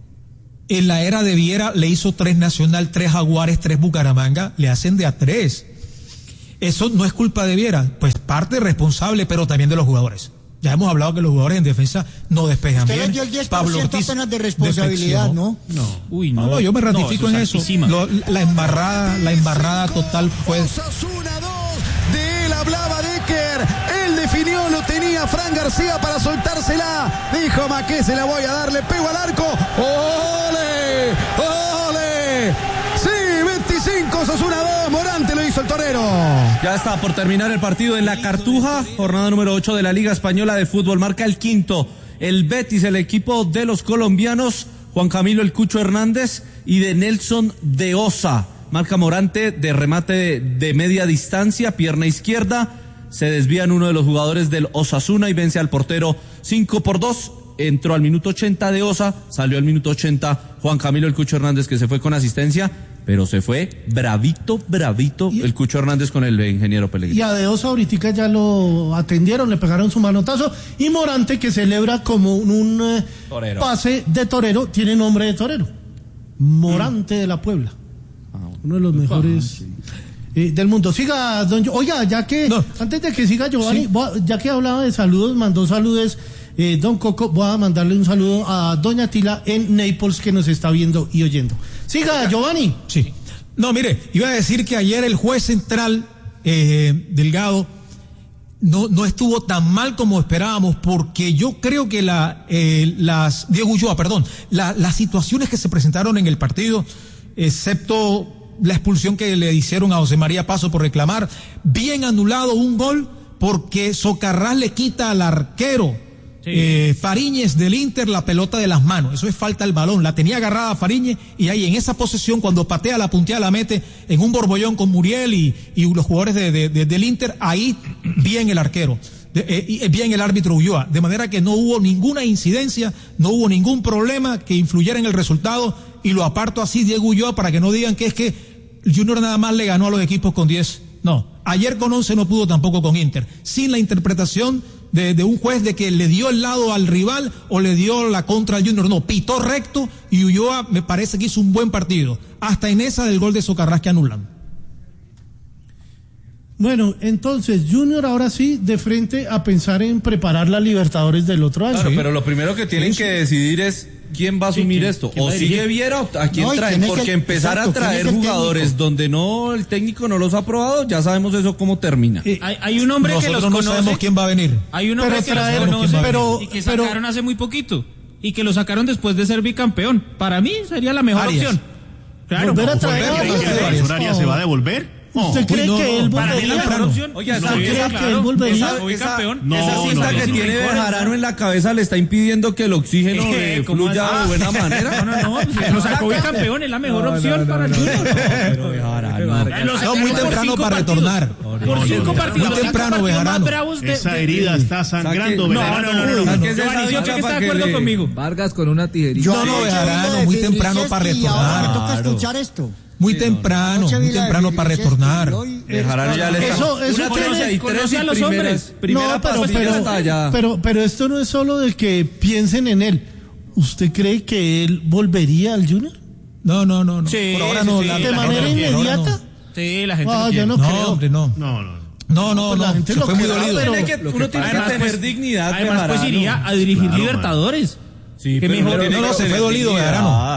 En la era de Viera le hizo tres Nacional, tres Jaguares, tres Bucaramanga. Le hacen de a tres. Eso no es culpa de Viera. Pues parte responsable, pero también de los jugadores. Ya hemos hablado que los jugadores en defensa no despejan Usted bien. le dio el diez por ciento Ortiz, apenas de responsabilidad, ¿no? No. Uy, no. no, yo me ratifico no, eso en eso. Lo, la embarrada, la embarrada total fue. Osasuna dos, de él hablaba Decker. Él definió, lo tenía Fran García para soltársela. Dijo Maqué, se la voy a dar, le pego al arco. ¡Ole! ¡Ole! Sí, veinticinco, Osasuna dos, Morante lo hizo el torero. Ya está por terminar el partido en la Cartuja, jornada número ocho de la Liga Española de Fútbol. Marca el quinto, el Betis, el equipo de los colombianos, Juan Camilo El Cucho Hernández y de Nelson de Osa. Marca Morante de remate de, de media distancia, pierna izquierda. Se desvían uno de los jugadores del Osasuna y vence al portero cinco por dos. Entró al minuto ochenta de Osa, salió al minuto ochenta Juan Camilo El Cucho Hernández, que se fue con asistencia, pero se fue bravito, bravito y, el Cucho Hernández con el ingeniero Pellegrini. Y a De Osa ahorita ya lo atendieron, le pegaron su manotazo, y Morante, que celebra como un, un eh, pase de torero, tiene nombre de torero. Morante mm. de la Puebla. Ah, bueno. Uno de los mejores... Ah, sí. Eh, del mundo. Siga, don... Oiga, ya que, no. antes de que siga Giovanni, sí. voy, ya que hablaba de saludos, mandó saludos, eh, don Coco, voy a mandarle un saludo a doña Tila en Naples, que nos está viendo y oyendo. Siga, Giovanni. Sí. No, mire, iba a decir que ayer el juez central, eh, Delgado, no, no estuvo tan mal como esperábamos, porque yo creo que la, eh, las, Diego Ulloa, perdón, la, las situaciones que se presentaron en el partido, excepto la expulsión que le hicieron a José María Paso por reclamar, bien anulado un gol, porque Socarrás le quita al arquero sí. eh, Fariñez del Inter la pelota de las manos. Eso es falta el balón, la tenía agarrada Fariñez, y ahí en esa posesión, cuando patea la puntea, la mete en un borbollón con Muriel y, y los jugadores de, de, de, del Inter. Ahí bien el arquero, de, eh, bien el árbitro Ulloa, de manera que no hubo ninguna incidencia, no hubo ningún problema que influyera en el resultado. Y lo aparto así, Diego Ulloa, para que no digan que es que Junior nada más le ganó a los equipos con diez. No, ayer con once no pudo tampoco con Inter. Sin la interpretación de, de un juez de que le dio el lado al rival o le dio la contra al Junior. No, pitó recto, y Ulloa me parece que hizo un buen partido. Hasta en esa del gol de Socarrás que anulan. Bueno, entonces Junior ahora sí de frente a pensar en preparar la Libertadores del otro año. Claro, ¿sí? Pero lo primero que tienen sí, que decidir es quién va a asumir sí, esto. O sigue Viera o a quién no, traen. ¿Quién porque el, empezar exacto, a traer jugadores donde no el técnico no los ha aprobado, ya sabemos eso cómo termina. Eh, hay, hay un hombre que los no conoce. sabemos quién va a venir. Hay un hombre pero que traer, los conoce pero, y que sacaron pero, hace muy poquito. Y que lo sacaron después de ser bicampeón. Para mí sería la mejor Arias. opción. Claro, volver a traer a Arias. ¿Arias se va a devolver? ¿Usted cree no, que él volvería? Para mí la mejor opción. Oiga, ¿usted cree que claro, él volvería? Esa, esa, no, esa cinta no, que no, tiene Bejarano en la cabeza le está impidiendo que el oxígeno eh, fluya de buena manera. No, no, no. Si lo sacó el campeón, es la mejor no, opción no, no, para el Junior. No, pero Bejarano. No, muy temprano para retornar. Por cinco partidos. Muy temprano, Bejarano. Esa herida está sangrando. No, no, no. Giovanni, yo sé que está de acuerdo conmigo. Vargas con una tijerita. No, no, Bejarano, muy temprano para retornar. Me toca escuchar esto. Muy temprano, muy temprano para retornar. Bejarano ya le está. Eso, eso tiene, conoce a los hombres. No, pero, pero, pero, pero esto no es solo de que piensen en él. ¿Usted cree que él volvería al Junior? No, no, no, no. Sí, por ahora no. Sí, la, ¿De la manera inmediata? No. Sí, la gente ah, lo yo no, no creo. Hombre, no. No, no. No, no, no. Se fue muy dolido. Pero tiene que, uno tiene que tener pues, dignidad. Además, pues iría a dirigir claro, Libertadores. Sí, que pero mejor, no, no, se fue dolido, Bejarano.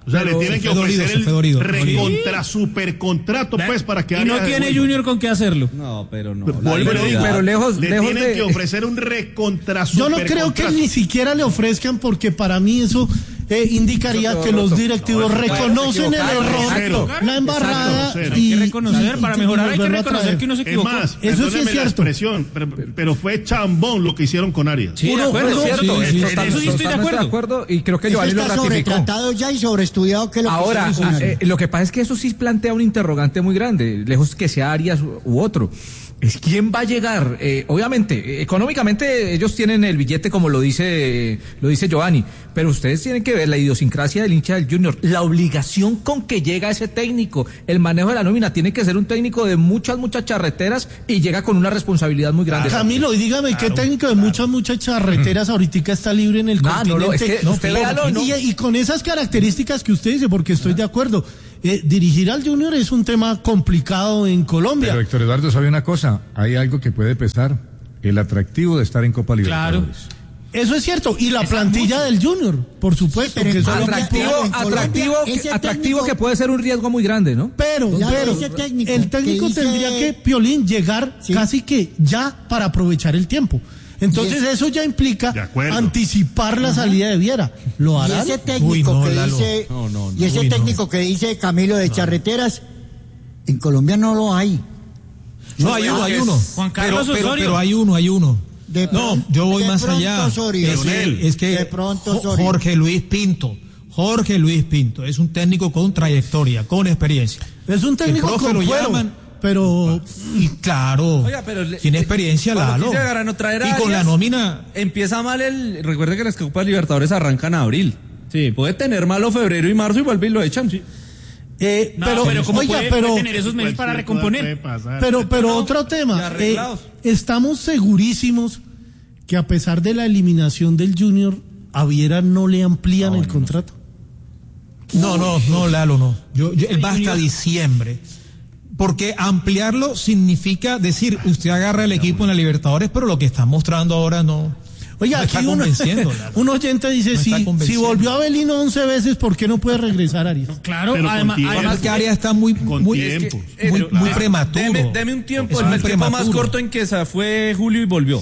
O sea, Pero le tienen que fue dolido, ofrecer se fue dolido, el dolido. recontra supercontrato, pues, para que Y no tiene Junior con qué hacerlo. No, pero no. Vuelvo y lo digo, pero lejos- le lejos tienen de- que ofrecer un recontra Yo no creo que ni siquiera le ofrezcan porque para mí eso eh, indicaría Eso que quedó los roto. directivos No, eso fue reconocen el equivocado, error, cero. la embarrada Exacto, y Hay que reconocer, y- para y mejorar hay que volverlo a reconocer traer. que uno se Es equivocó. más, Eso sí es perdóneme la cierto. expresión, pero, pero fue chambón lo que hicieron con Arias. Sí, de Uno- acuerdo, uno- cierto. Sí, En- sí, en total- eso sí estoy de totalmente acuerdo. y creo que Eso Giovanni lo está ratificó. sobretratado ya y sobreestudiado que lo que Ahora, hizo Junior. eh, lo que pasa es que eso sí plantea un interrogante muy grande, lejos que sea Arias u, u otro. Es quién va a llegar. Eh, obviamente, eh, económicamente ellos tienen el billete como lo dice lo dice Giovanni, pero ustedes tienen que ver la idiosincrasia del hincha del Junior, la obligación con que llega ese técnico, el manejo de la nómina tiene que ser un técnico de muchas muchas charreteras y llega con una responsabilidad muy grande. Camilo, y dígame qué técnico de muchas, muchas charreteras ahorita está libre en el Ah, no, continente. no, es que usted pero- véalo, ¿no? y, y con esas características que usted dice, porque estoy de acuerdo, eh, dirigir al Junior es un tema complicado en Colombia. Pero Héctor Eduardo, ¿sabe una cosa? Hay algo que puede pesar, el atractivo de estar en Copa Libertadores. Eso es cierto, y la plantilla del Junior, por supuesto, pero que en eso es lo que- Atractivo, en Colombia, atractivo, que, ese atractivo técnico- que puede ser un riesgo muy grande, ¿no? Pero, Ya, pero ese técnico el técnico que dice- tendría que, Piolín, llegar Sí. casi que ya para aprovechar el tiempo. Entonces Y es- eso ya implica De acuerdo. anticipar la salida de Viera. ¿Lo Y harán? ese técnico Uy, no, que Lalo. dice, No, no, no. y ese Uy, no. técnico que dice Camilo de charreteras, en Colombia no lo hay. No, hay uno, hay uno. Juan Carlos pero, pero, Osorio. pero hay uno, hay uno. De No, pronto- yo voy de más pronto allá. Osorio. Es que, Leonel. es que De pronto Jo- Osorio. Jorge Luis Pinto. Jorge Luis Pinto es un técnico con trayectoria, con experiencia. Es un técnico El profe con lo fuero, llaman. pero Y claro, Oiga, pero le- tiene experiencia, cuando Lalo. quise agarrar, no traer a Y con Arias, la nómina. Empieza mal el. Recuerde que las Copas Libertadores arrancan en abril. Sí. Puede tener malo febrero y marzo y vuelve y lo echan. Sí. eh, No, pero, pero, ¿cómo oiga, puede, pero, puede tener esos meses para Cualquier cosa puede recomponer? pasar. pero, pero No, otro ya tema. eh, arreglados. estamos segurísimos que a pesar de la eliminación del Junior, a Viera no le amplían el contrato. No, no, no, Lalo, no. Yo, yo- él va hasta diciembre. Porque ampliarlo significa decir, usted agarra el equipo en la Libertadores, pero lo que está mostrando ahora no. Oiga, no está aquí uno- convenciendo, Lalo. un oyente dice, No está si, si convenciendo. volvió a Belino once veces, ¿por qué no puede regresar Arias? Claro, Pero con además, tiempo. además Además que Arias está muy, Con muy, tiempo. Eh, muy, pero, muy ah, prematuro. Deme, deme un tiempo, Es el, muy el tiempo más prematuro. corto en que se fue Julio y volvió.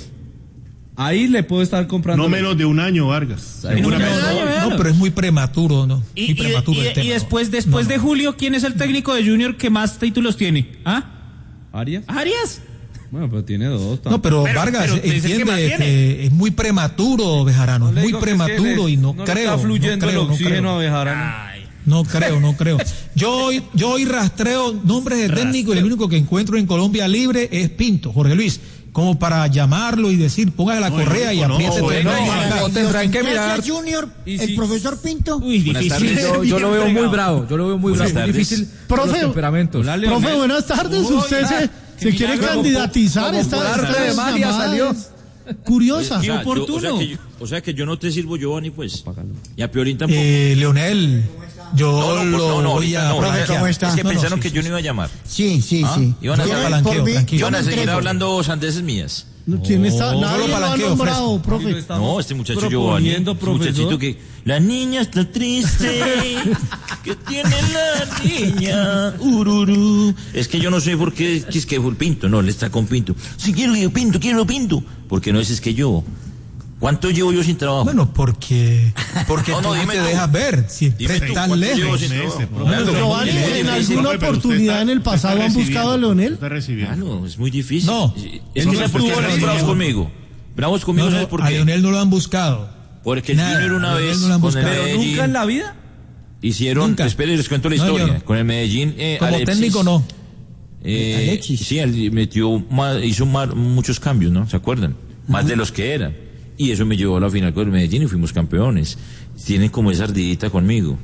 Ahí le puedo estar comprando. No menos de un año, Vargas. Ahí no Seguramente. menos de un año, No, no, pero es muy prematuro, ¿no? Y, muy y- prematuro y- el tema. y después, después de Julio, ¿quién es el técnico de Junior que más títulos tiene? ¿Ah? ¿Arias? ¿Arias? Bueno, pero tiene dos. No, pero, Pero- Vargas pero te dice que entiende más que, tiene. es muy prematuro, Bejarano, No es le muy digo que es que prematuro le- y no, no le creo. está fluyendo no creo, el no oxígeno creo. a Bejarano. No creo, no creo. Yo hoy, yo hoy rastreo nombres de técnico y el único que encuentro en Colombia libre es Pinto, Jorge Luis, como para llamarlo y decir, póngale la No, correa el y único no, apriete. bueno, no, y- no, no, no. tendrán que Gracias, mirar. Junior, Y el si- profesor Pinto. Uy, Buenas difícil. tardes. Yo, yo lo veo muy Fregado. bravo, yo lo veo muy Buenas bravo, muy tardes. difícil por los Profe, temperamentos. Hola, Profe, Leonel. buenas tardes. Uy, Usted ah, se, qué se quiere milagro. candidatizar. Como Esta por arte esta de magia llamada salió. es curiosa. Oiga, yo- oportuno. o, sea que yo, o sea que yo no te sirvo, Giovanni, pues. Y a Piolín tampoco. Eh, Leonel, yo no, no, lo no, no, voy ahorita a no. franquear. ¿Cómo está? Es que No, no, pensaron sí, que sí, yo sí. no iba a llamar. Sí, sí, ¿Ah? sí. Iban a Yo hacer por palanqueo, mí- tranquilo. yo Iban me a seguir entrego. hablando sandeces mías. ¿Quién está? No, Nadie solo lo ha palanqueo, nombrado, fresco. profe. No, este muchacho proponiendo, Giovanni. Este profesor. muchachito que. La niña está triste. Que tiene la niña. Ururú. Es que yo no sé por qué es que fue Pinto. No, él está con Pinto. Si quiero yo Pinto, quiero Pinto. Porque no es, es que yo. ¿Cuánto llevo yo sin trabajo? Bueno, porque, porque No, no, tú dime te tú. dejas ver, si Dime tú, estás ¿cuánto llevo lejos. sin Meses, trabajo? profe. Claro, Giovanni, es muy en difícil. alguna Profe, pero usted oportunidad está- en el usted pasado está han buscado a recibiendo, Leonel. Está recibiendo. Claro, es muy difícil. No, Es él que no ¿sabe por qué estuvo están bravos recibiendo. conmigo? Bravos conmigo, No, ¿sabes no, por a qué? Leonel no lo han buscado. Porque el Nada, Junior una a Leonel vez no lo han con el buscado. Medellín ¿Nunca en la vida? hicieron, Nunca. esperen, les cuento la No, historia. yo no. Con el Medellín, eh, Como Alexis, técnico no. eh, Alexis. Sí, él metió más, hizo más, muchos cambios, ¿no? ¿Se acuerdan? Más de los que eran. Y eso me llevó a la final con el Medellín y fuimos campeones. Tienen como esa ardillita conmigo.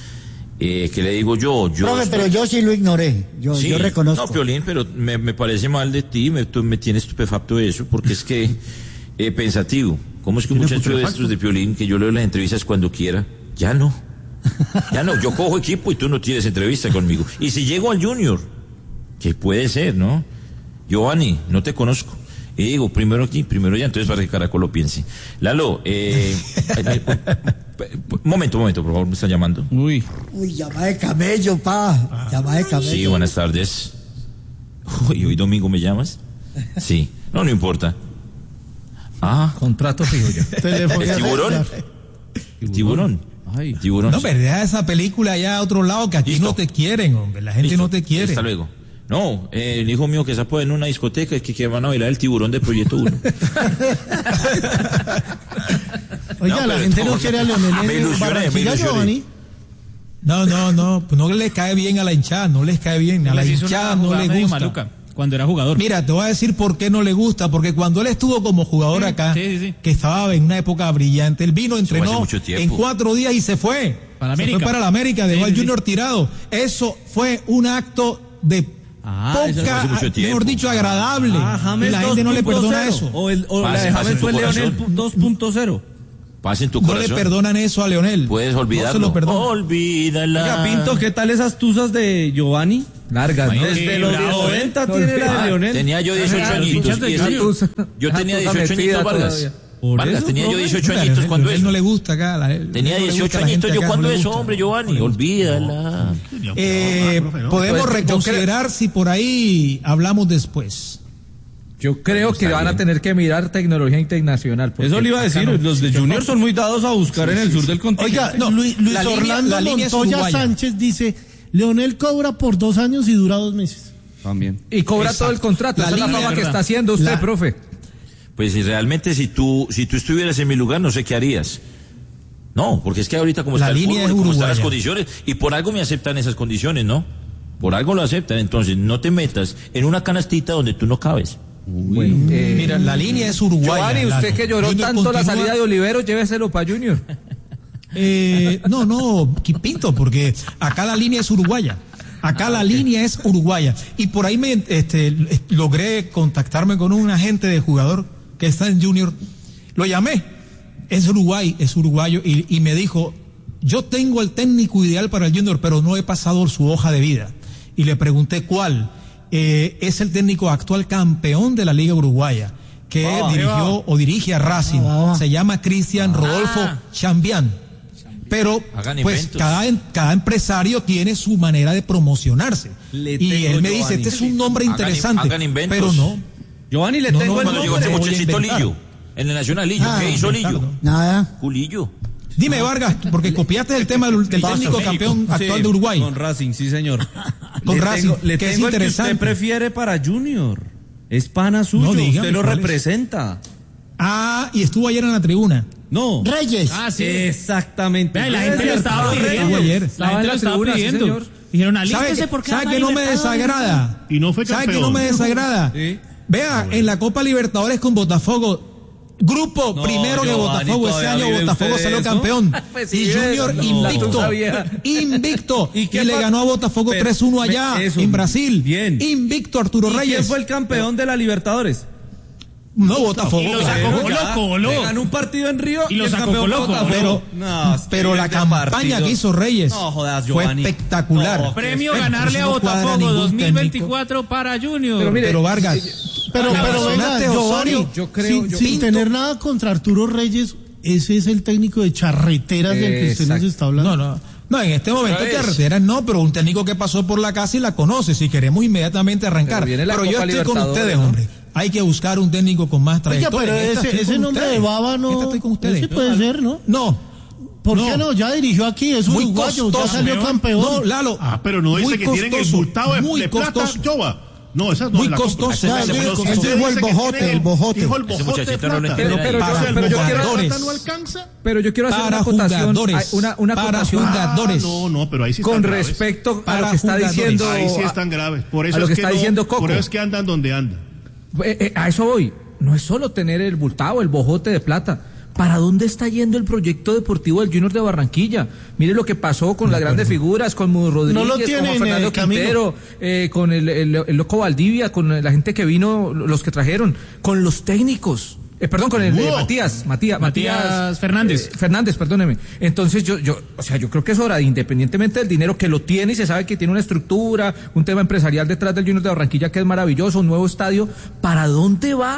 Eh, ¿Qué le digo yo? yo Profe, estoy- pero yo sí lo ignoré. Yo, Sí, yo reconozco. No, Piolín, pero me, me parece mal de ti, me, tú- me tiene estupefacto eso, porque es que, eh, pensativo. ¿Cómo es que un muchacho de estos de Piolín, que yo leo las entrevistas cuando quiera, ya no? Ya no, yo cojo equipo y tú no tienes entrevista conmigo. Y si llego al Junior, que puede ser, ¿no? Giovanni, no te conozco. Y digo, primero aquí, primero ya, entonces para que Caracol lo piense. Lalo, eh, Momento, momento, por favor, me están llamando. Uy. Uy, llama de camello, pa. Llama de camello. Sí, buenas tardes. Uy, hoy domingo me llamas. Sí, no, no importa. Ah, contrato fijo ya. ¿El tiburón? ¿El tiburón? Ay, tiburón. No, verdad, esa película allá a otro lado, que aquí Listo. no te quieren, hombre. La gente Listo. no te quiere. Hasta luego. No, eh, el hijo mío que se puede en una discoteca es que, que van a bailar el tiburón de Proyecto uno. Oiga, No, la pero gente no no, quiere a me Leonel en ilusioné, me Barranquilla, ilusioné. Giovanni. No, no, no, pues no les cae bien a la hinchada, no les cae bien, a la Les hizo hinchada una no jugada le medio gusta. maluca cuando era jugador. Mira, te voy a decir por qué no le gusta, porque cuando él estuvo como jugador acá, Sí, sí, sí. que estaba en una época brillante, él vino, hace entrenó mucho tiempo. en cuatro días y se fue. Para se América. fue para la América, dejó Sí, al sí, sí. Junior tirado. Eso fue un acto de Ah, eso fue hace poca, mucho tiempo. mejor dicho, agradable. Ah, y James la gente no le dos punto perdona cero. eso. O, el, o la Pase, de pase James tu fue Leonel corazón. dos punto cero. Paz en tu No corazón. le perdonan eso a Leonel. Puedes No se olvidarlo. lo perdonan. Olvídala. Oiga, Pinto, ¿qué tal esas tuzas de Giovanni? Largas, ¿no? Imagínate. Desde Sí, los bravo, noventa ¿eh? tiene la Ah, de Leonel. Tenía yo dieciocho Ah, añitos. hinchas de y ese- Junior. yo La tenía tusa dieciocho metida añitos, Vargas. todavía. Por Vargas, eso, tenía yo profe. dieciocho Mira, añitos Leonel- cuando Leonel eso. no le gusta acá. la- Tenía no le gusta dieciocho a la añitos gente yo acá, cuando no le eso, gusta. hombre, Giovanni. No le gusta. Olvídala. Eh, profe, ¿no? podemos Pues, yo reconsiderar si por ahí hablamos después. Yo creo que Está van a bien. tener que mirar tecnología internacional. porque Eso le iba a acá decir, no. los de Junior son muy dados a buscar en el sur del continente. Oiga, Luis, Luis la línea- Orlando la línea es Montoya uruguaya. Sánchez dice, Leonel cobra por dos años y dura dos meses. También. Y cobra Exacto. todo el contrato. La Esa es la línea, fama que ¿verdad? está haciendo usted, La- profe. Pues si realmente si tú, si tú estuvieras en mi lugar, no sé qué harías. No, porque es que ahorita como La está el línea fútbol, es como están las uruguaya. condiciones, y por algo me aceptan esas condiciones, ¿no? Por algo lo aceptan, entonces no te metas en una canastita donde tú no cabes. Bueno, eh, Mira, la línea es uruguaya. Giovanni, usted Lalo. que lloró Junior tanto la continúa- salida de Olivero, lléveselo para Junior. Eh, no, no, Pinto, porque acá la línea es uruguaya. Acá la línea es uruguaya. Y por ahí me este, logré contactarme con un agente de jugador que está en Junior. Lo llamé. Es Uruguay, es uruguayo. Y, y me dijo, yo tengo el técnico ideal para el Junior, pero no he pasado su hoja de vida. Y le pregunté cuál. Eh, es el técnico actual campeón de la Liga Uruguaya, que Ah, dirigió o dirige a Racing. Ah. Se llama Cristian Rodolfo Chambián. Pero, Hagan pues, inventos. cada, em- cada empresario tiene su manera de promocionarse. Le Y tengo, él me dice, Giovanni. este es un nombre Hagan- interesante. hagan inventos. Pero no. Giovanni, le No, tengo no, el Cuando llegó no, ese no voy a muchachito inventar. Lillo, en el Nacional Lillo, Ah, ¿qué hizo Lillo? inventarlo. Nada. Culillo. Dime, Vargas, porque copiaste el tema del, del técnico campeón actual Sí, de Uruguay. Con Racing, sí, señor. Con Le Racing, tengo- le que es tengo el interesante. usted prefiere para Junior. Es pana suyo, No, dígame, usted lo ¿cuál es? representa. Ah, y estuvo ayer en la tribuna. No. Reyes. Ah, sí. Exactamente. Vea, la gente lo estaba Estuvo pidiendo. ayer. La Estaba gente en lo la estaba tribuna, sí, pidiendo. señor. Dijeron, ¿Sabe, alístese qué- porque ¿sabe van a que no me Libertadores. desagrada? Y no fue ¿Sabe que campeón. no me desagrada? Sí. Vea, en la Copa Libertadores con Botafogo, grupo No, primero que Giovanni, Botafogo, ese ¿todavía año vive Botafogo usted salió eso? campeón. Pues y sí, Junior no, invicto, la tusa vieja. invicto. ¿Y Y, qué le pa- ganó a Botafogo Pero- tres uno me- allá eso, en Brasil. bien. Invicto Arturo ¿Y quién Reyes. fue el campeón de la Libertadores? No, Botafogo. Y lo sacó Pero- Colo Ya, Colo. le ganó un partido en Río Y lo el sacó campeón Colo fue Colo. Botafogo. Pero, No, es que pero la este campaña partido- que hizo Reyes No, jodas, fue Giovanni. espectacular. No, Premio Pero ganarle a eso no cuadra Botafogo ningún dos mil veinticuatro para Junior. Pero mire, Pero Vargas, Pero, la pero venga, mencionaste, Giovanni, Osorio. yo creo- sin, yo- sin Pinto. tener nada contra Arturo Reyes, ese es el técnico de charreteras del que usted nos Exacto. está hablando. No, no. No, en este momento Otra vez. carreteras no, pero un técnico que pasó por la casa y la conoce, si queremos inmediatamente arrancar. Pero viene la Pero yo Copa estoy con Libertadores, ustedes, ¿no? hombre. Hay que buscar un técnico con más Oiga, trayectoria. pero En esta ese, estoy ese con nombre ustedes. de Baba no, Esta estoy con ustedes. ese puede ser, ¿no? No. ¿Por no. qué no? Ya dirigió aquí, es Muy uruguayo, ya costoso. salió campeón. No, Lalo. Ah, pero no dice muy que tienen el costoso, bultado de, muy de plata, costoso. Joba. No, esa no Muy es la costoso. compra. Ya, Ese muy fue- costoso. ese Dijo el dice que bojote, tienen el bojote. Dijo el Ese bojote de muchachito no lo plata. entiende. Pero, pero, Para yo, pero yo quiero jugadores. ¿Plata no alcanza? pero yo quiero hacer Para una acotación, jugadores. hay una, una Para acotación jugadores. Ah, no, no, pero ahí sí con están graves. respecto a Para lo que está jugadores. diciendo. Ahí sí a- están graves. Por eso a lo es que que está no- diciendo Coco. Por eso es que andan donde andan. Eh, eh, a eso voy. No es solo tener el bultado, el bojote de plata. ¿Para dónde está yendo el proyecto deportivo del Junior de Barranquilla? Mire lo que pasó con las grandes figuras, con Mudo Rodríguez, No lo con tienen, Juan Fernando eh, Camilo. Quintero, eh, con el, el- el loco Valdivia, con la gente que vino, los que trajeron, con los técnicos. Eh, perdón, con el de Mudo. Matías, Matías, Matías Matías Fernández. eh, Fernández, perdóneme. Entonces yo, yo, o sea, yo creo que es hora, de, independientemente del dinero que lo tiene y se sabe que tiene una estructura, un tema empresarial detrás del Junior de Barranquilla que es maravilloso, un nuevo estadio. ¿Para dónde va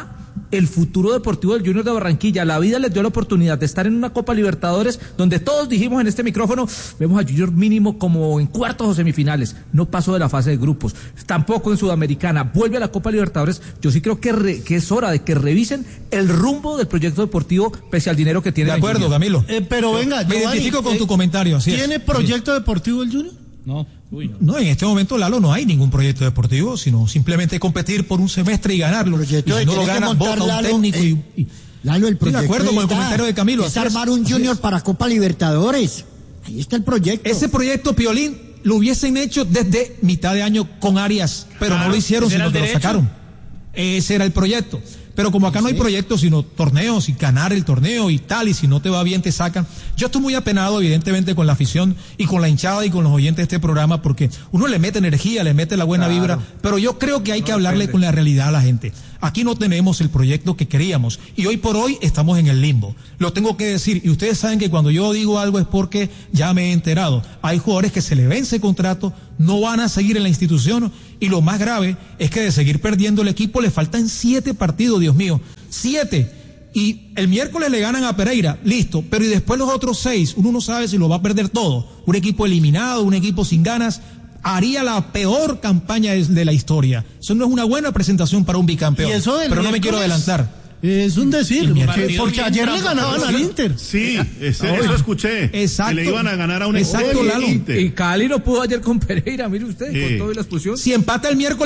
el futuro deportivo del Junior de Barranquilla. La vida les dio la oportunidad de estar en una Copa Libertadores donde todos dijimos en este micrófono, vemos a Junior mínimo como en cuartos o semifinales. No pasó de la fase de grupos, tampoco en Sudamericana. Vuelve a la Copa Libertadores. Yo sí creo que, re, que es hora de que revisen el rumbo del proyecto deportivo pese al dinero que tiene. De acuerdo, Camilo. Eh, pero venga, me Giovanni, identifico con eh, tu comentario. Así ¿Tiene es. proyecto sí. deportivo el Junior? No. Uy, no. No, en este momento, Lalo, no hay ningún proyecto deportivo, sino simplemente competir por un semestre y ganarlo. Proyecto, y si no lo gana, vota un Lalo, técnico eh, y, y... Lalo, el proyecto de acuerdo con el comentario de Camilo. Es armar un Junior para Copa Libertadores. Ahí está el proyecto. Ese proyecto, Piolín, lo hubiesen hecho desde mitad de año con Arias, pero claro, no lo hicieron, sino que lo sacaron. Ese era el proyecto. Pero como acá no hay proyectos, sino torneos y ganar el torneo y tal, y si no te va bien te sacan. Yo estoy muy apenado, evidentemente, con la afición y con la hinchada y con los oyentes de este programa, porque uno le mete energía, le mete la buena claro. vibra, pero yo creo que hay no que hablarle depende. con la realidad a la gente. Aquí no tenemos el proyecto que queríamos y hoy por hoy estamos en el limbo. Lo tengo que decir, y ustedes saben que cuando yo digo algo es porque ya me he enterado. Hay jugadores que se le vence contrato, no van a seguir en la institución, y lo más grave es que de seguir perdiendo el equipo le faltan siete partidos, Dios mío, siete. Y el miércoles le ganan a Pereira, listo, pero y después los otros seis, uno no sabe si lo va a perder todo. Un equipo eliminado, un equipo sin ganas, haría la peor campaña de la historia. Eso no es una buena presentación para un bicampeón. ¿Y eso pero no me quiero adelantar. Es un decir, porque, porque ayer le ganaban al Inter. Sí, ese, eso escuché. Exacto. Que le iban a ganar a un Exacto, equipo Lalo. Inter. Y Cali no pudo ayer con Pereira, mire usted, sí. con toda la expulsión. Si empata el miércoles